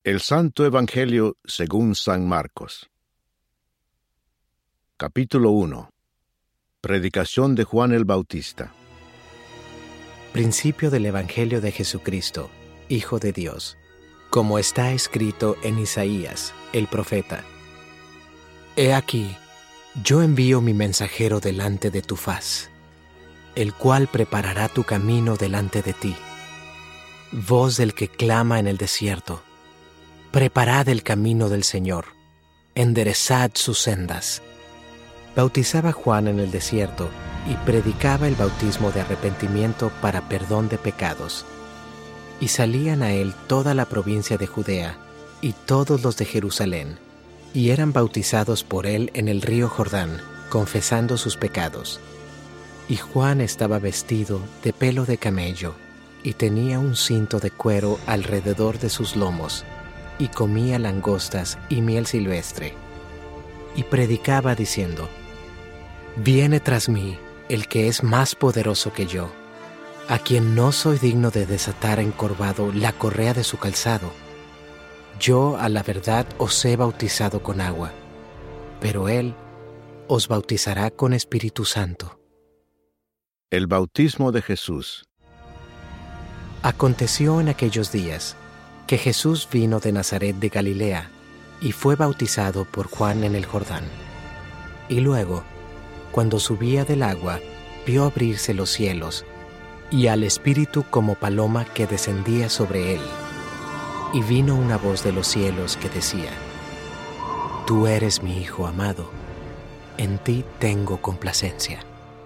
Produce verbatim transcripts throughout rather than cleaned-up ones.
El Santo Evangelio según San Marcos. Capítulo uno. Predicación de Juan el Bautista. Principio del Evangelio de Jesucristo, Hijo de Dios, como está escrito en Isaías, el profeta. He aquí, yo envío mi mensajero delante de tu faz, el cual preparará tu camino delante de ti. Voz del que clama en el desierto, preparad el camino del Señor, enderezad sus sendas. Bautizaba Juan en el desierto y predicaba el bautismo de arrepentimiento para perdón de pecados. Y salían a él toda la provincia de Judea y todos los de Jerusalén, y eran bautizados por él en el río Jordán, confesando sus pecados. Y Juan estaba vestido de pelo de camello, y tenía un cinto de cuero alrededor de sus lomos, y comía langostas y miel silvestre. Y predicaba diciendo: Viene tras mí el que es más poderoso que yo, a quien no soy digno de desatar encorvado la correa de su calzado. Yo a la verdad os he bautizado con agua, pero él os bautizará con Espíritu Santo. El bautismo de Jesús. Aconteció en aquellos días que Jesús vino de Nazaret de Galilea y fue bautizado por Juan en el Jordán. Y luego, cuando subía del agua, vio abrirse los cielos y al Espíritu como paloma que descendía sobre él. Y vino una voz de los cielos que decía: Tú eres mi Hijo amado, en ti tengo complacencia.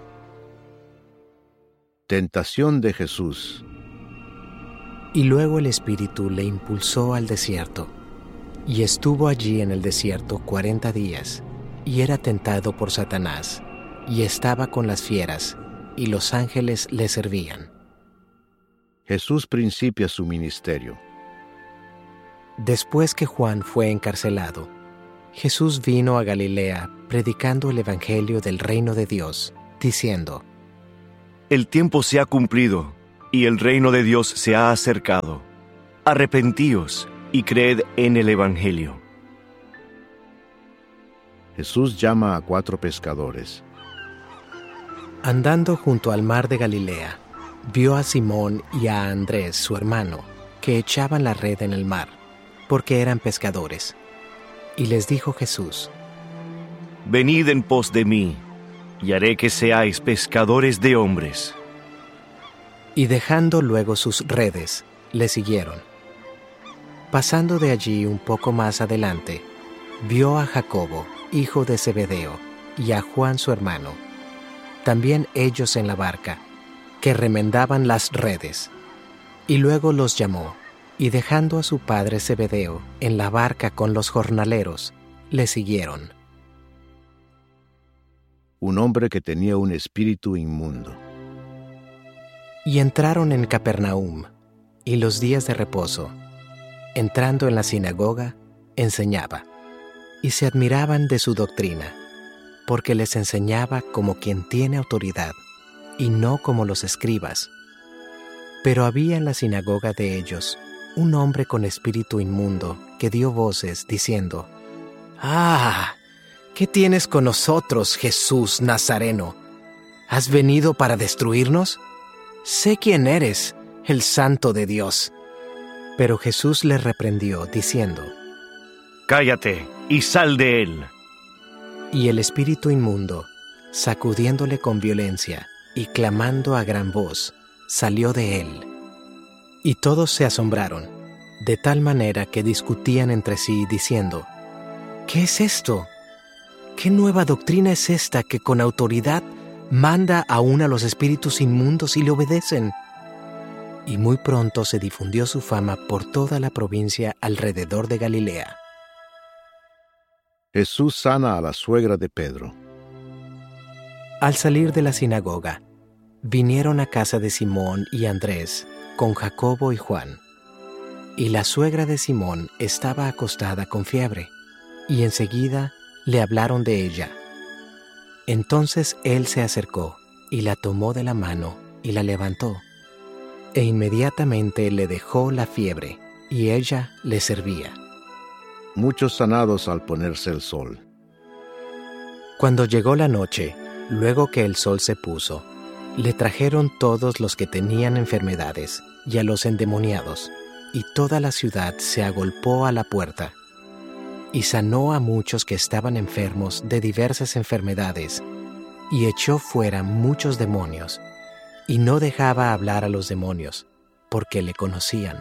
Tentación de Jesús. Y luego el Espíritu le impulsó al desierto, y estuvo allí en el desierto cuarenta días, y era tentado por Satanás, y estaba con las fieras, y los ángeles le servían. Jesús principia su ministerio. Después que Juan fue encarcelado, Jesús vino a Galilea predicando el Evangelio del reino de Dios, diciendo: El tiempo se ha cumplido, y el reino de Dios se ha acercado. Arrepentíos y creed en el Evangelio. Jesús llama a cuatro pescadores. Andando junto al mar de Galilea, vio a Simón y a Andrés, su hermano, que echaban la red en el mar, porque eran pescadores. Y les dijo Jesús: Venid en pos de mí, y haré que seáis pescadores de hombres. Y dejando luego sus redes, le siguieron. Pasando de allí un poco más adelante, vio a Jacobo, hijo de Zebedeo, y a Juan su hermano, también ellos en la barca, que remendaban las redes. Y luego los llamó, y dejando a su padre Zebedeo en la barca con los jornaleros, le siguieron. Un hombre que tenía un espíritu inmundo. Y entraron en Capernaum, y los días de reposo, entrando en la sinagoga, enseñaba, y se admiraban de su doctrina, porque les enseñaba como quien tiene autoridad, y no como los escribas. Pero había en la sinagoga de ellos un hombre con espíritu inmundo, que dio voces, diciendo: ¡Ah! ¿Qué tienes con nosotros, Jesús Nazareno? ¿Has venido para destruirnos? Sé quién eres, el Santo de Dios. Pero Jesús le reprendió, diciendo: Cállate y sal de él. Y el espíritu inmundo, sacudiéndole con violencia y clamando a gran voz, salió de él. Y todos se asombraron, de tal manera que discutían entre sí, diciendo: ¿Qué es esto? ¿Qué nueva doctrina es esta que con autoridad manda aún a los espíritus inmundos y le obedecen? Y muy pronto se difundió su fama por toda la provincia alrededor de Galilea. Jesús sana a la suegra de Pedro. Al salir de la sinagoga, vinieron a casa de Simón y Andrés con Jacobo y Juan. Y la suegra de Simón estaba acostada con fiebre, y enseguida le hablaron de ella. Entonces él se acercó y la tomó de la mano y la levantó. E inmediatamente le dejó la fiebre, y ella le servía. Muchos sanados al ponerse el sol. Cuando llegó la noche, luego que el sol se puso, le trajeron todos los que tenían enfermedades y a los endemoniados, y toda la ciudad se agolpó a la puerta. Y sanó a muchos que estaban enfermos de diversas enfermedades, y echó fuera muchos demonios, y no dejaba hablar a los demonios, porque le conocían.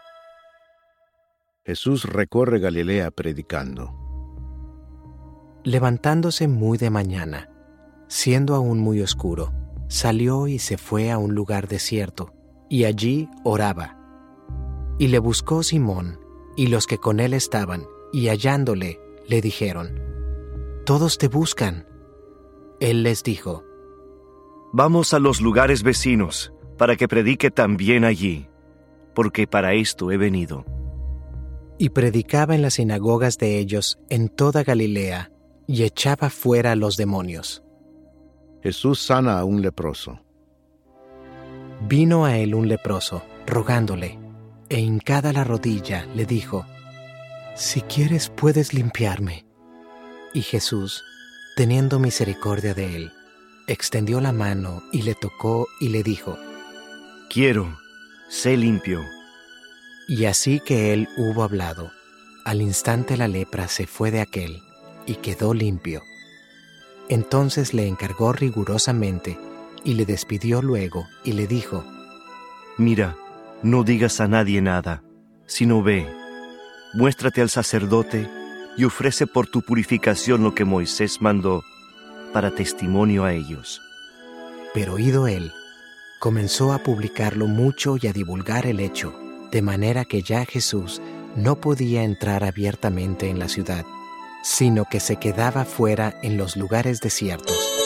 Jesús recorre Galilea predicando. Levantándose muy de mañana, siendo aún muy oscuro, salió y se fue a un lugar desierto, y allí oraba. Y le buscó Simón, y los que con él estaban, y hallándole, le dijeron: «Todos te buscan». Él les dijo: Vamos a los lugares vecinos, para que predique también allí, porque para esto he venido. Y predicaba en las sinagogas de ellos en toda Galilea, y echaba fuera a los demonios. Jesús sana a un leproso. Vino a él un leproso, rogándole, e hincada la rodilla, le dijo: «Si quieres, puedes limpiarme». Y Jesús, teniendo misericordia de él, extendió la mano y le tocó y le dijo: Quiero, sé limpio. Y así que él hubo hablado, al instante la lepra se fue de aquél, y quedó limpio. Entonces le encargó rigurosamente, y le despidió luego, y le dijo: Mira, no digas a nadie nada, sino ve, muéstrate al sacerdote, y ofrece por tu purificación lo que Moisés mandó, para testimonio a ellos. Pero oído él, comenzó a publicarlo mucho y a divulgar el hecho, de manera que ya Jesús no podía entrar abiertamente en la ciudad, sino que se quedaba fuera en los lugares desiertos,